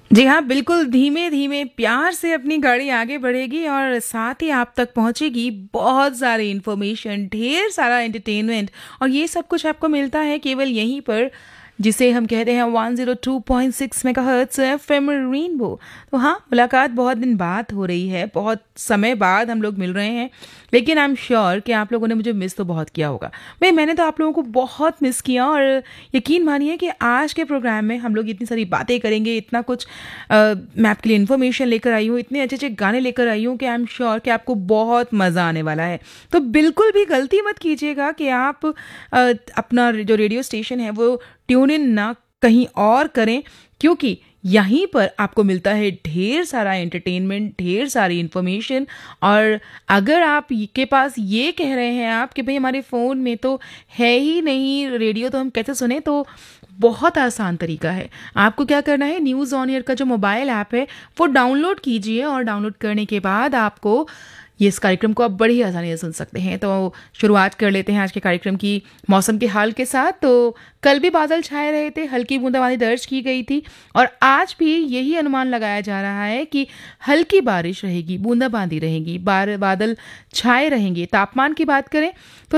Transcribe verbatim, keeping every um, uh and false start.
जी हाँ, बिल्कुल धीमे-धीमे प्यार से अपनी गाड़ी आगे बढ़ेगी और साथ ही आप तक पहुँचेगी बहुत सारी इन्फॉर्मेशन, ढेर सारा एंटरटेनमेंट और ये सब कुछ आपको मिलता है केवल यहीं पर, जिसे हम कहते हैं one zero two point six megahertz FM rainbow. तो हाँ, मुलाकात बहुत दिन बाद हो रही है, बहुत समय बाद हम लोग मिल रहे हैं, लेकिन आई एम श्योर कि आप लोगों ने मुझे मिस तो बहुत किया होगा। भई मैंने तो आप लोगों को बहुत मिस किया और यकीन मानिए कि आज के प्रोग्राम में हम लोग इतनी सारी बातें करेंगे, इतना कुछ अ, मैं आपके लिए इन्फॉर्मेशन लेकर आई हूँ, इतने अच्छे-अच्छे गाने लेकर आई हूँ कि आई एम श्योर कि आपको बहुत मज़ा आने वाला है। तो बिल्कुल भी गलती मत कीजिएगा कि आप अ, अपना जो रेडियो स्टेशन है वो ट्यून इन ना कहीं और करें, क्योंकि यहीं पर आपको मिलता है ढेर सारा एंटरटेनमेंट, ढेर सारी इन्फॉर्मेशन। और अगर आप ये के पास ये कह रहे हैं आप कि भई हमारे फ़ोन में तो है ही नहीं रेडियो, तो हम कैसे सुनें? तो बहुत आसान तरीका है। आपको क्या करना है, न्यूज़ ऑन एयर का जो मोबाइल ऐप है वो डाउनलोड कीजिए और डाउनलोड करने के बाद आपको ये इस कार्यक्रम को आप बड़ी आसानी से सुन सकते हैं। तो शुरुआत कर लेते हैं आज के कार्यक्रम की मौसम के हाल के साथ। तो कल भी बादल छाए रहे थे, हल्की बूंदाबांदी दर्ज की गई थी और आज भी यही अनुमान लगाया जा रहा है कि हल्की बारिश रहेगी, बूंदाबांदी रहेगी, बार बादल छाए रहेंगे। तापमान की बात करें तो